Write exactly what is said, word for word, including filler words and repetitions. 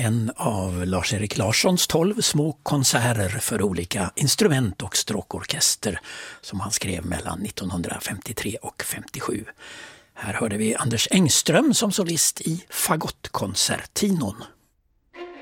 en av Lars-Erik Larssons tolv små konserter för olika instrument och stråkorkester som han skrev mellan nittonhundrafemtiotre och femtiosju. Här hörde vi Anders Engström som solist i Fagottkoncertinon.